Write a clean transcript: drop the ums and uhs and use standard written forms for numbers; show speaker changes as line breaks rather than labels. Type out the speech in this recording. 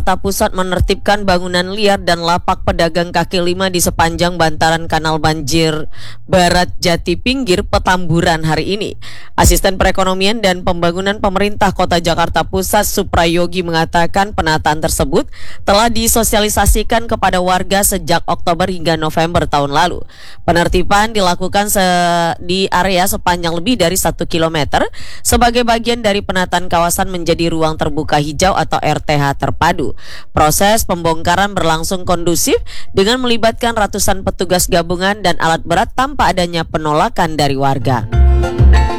Jakarta Pusat menertibkan bangunan liar dan lapak pedagang kaki lima di sepanjang bantaran Kanal Banjir Barat Jati Pinggir Petamburan hari ini. Asisten Perekonomian dan Pembangunan Pemerintah Kota Jakarta Pusat Suprayogi mengatakan penataan tersebut telah disosialisasikan kepada warga sejak Oktober hingga November tahun lalu. Penertiban dilakukan di area sepanjang lebih dari 1 km sebagai bagian dari penataan kawasan menjadi ruang terbuka hijau atau RTH terpadu. Proses pembongkaran berlangsung kondusif dengan melibatkan ratusan petugas gabungan dan alat berat tanpa adanya penolakan dari warga.